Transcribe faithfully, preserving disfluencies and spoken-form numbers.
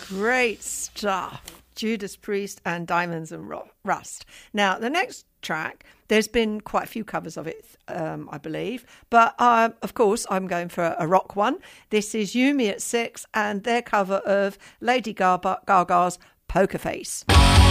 Great stuff. Judas Priest and Diamonds and Rust. Now, the next track, there's been quite a few covers of it, um, I believe. But, uh, of course, I'm going for a rock one. This is Yumi at Six and their cover of Lady Gaga, Gaga's Poker Face.